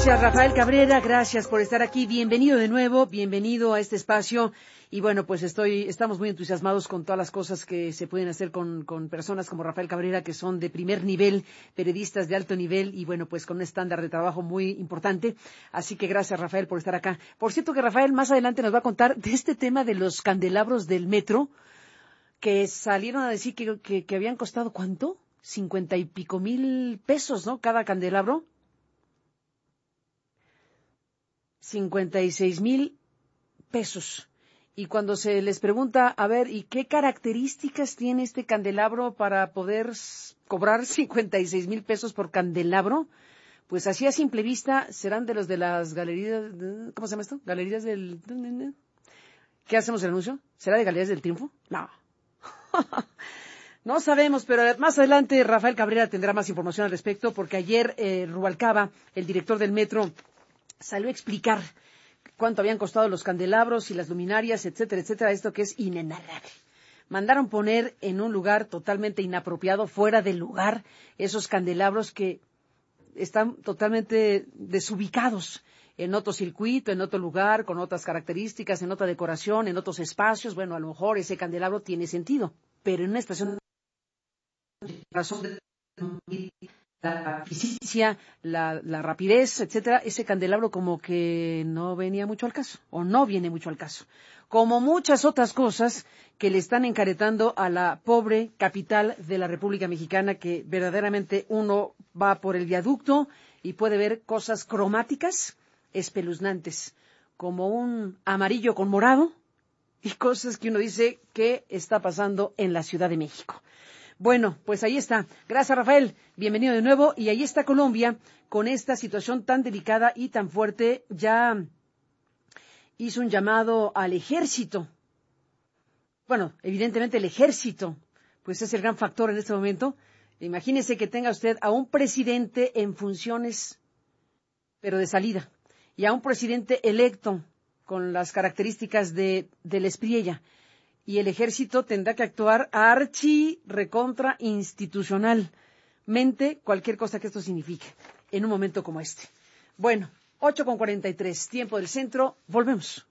Gracias, Rafael Cabrera, gracias por estar aquí. Bienvenido de nuevo, bienvenido a este espacio. Y bueno, pues estamos muy entusiasmados con todas las cosas que se pueden hacer con personas como Rafael Cabrera, que son de primer nivel, periodistas de alto nivel y bueno, pues con un estándar de trabajo muy importante. Así que gracias, Rafael, por estar acá. Por cierto que Rafael más adelante nos va a contar de este tema de los candelabros del metro, que salieron a decir que habían costado, ¿cuánto? 50 y pico mil pesos, ¿no? Cada candelabro. 56,000 pesos. Y cuando se les pregunta, a ver, ¿y qué características tiene este candelabro para poder cobrar 56,000 pesos por candelabro? Pues así a simple vista serán de los de las galerías, ¿cómo se llama esto? Galerías del... ¿Qué hacemos el anuncio? ¿Será de Galerías del Triunfo? No. No sabemos, pero más adelante Rafael Cabrera tendrá más información al respecto, porque ayer Rubalcaba, el director del metro, salió a explicar cuánto habían costado los candelabros y las luminarias, etcétera, etcétera, esto que es inenarrable. Mandaron poner en un lugar totalmente inapropiado, fuera del lugar, esos candelabros que están totalmente desubicados en otro circuito, en otro lugar, con otras características, en otra decoración, en otros espacios. Bueno, a lo mejor ese candelabro tiene sentido, pero en una estación de razón de la eficiencia, la rapidez, etcétera, ese candelabro como que no venía mucho al caso, o no viene mucho al caso. Como muchas otras cosas que le están encaretando a la pobre capital de la República Mexicana, que verdaderamente uno va por el viaducto y puede ver cosas cromáticas, espeluznantes, como un amarillo con morado, y cosas que uno dice, ¿qué está pasando en la Ciudad de México? Bueno, pues ahí está. Gracias, Rafael. Bienvenido de nuevo. Y ahí está Colombia con esta situación tan delicada y tan fuerte. Ya hizo un llamado al ejército. Bueno, evidentemente el ejército, pues es el gran factor en este momento. Imagínese que tenga usted a un presidente en funciones, pero de salida, y a un presidente electo con las características del Espriella. Y el ejército tendrá que actuar recontra institucionalmente, cualquier cosa que esto signifique, en un momento como este. Bueno, 8:43, tiempo del centro, volvemos.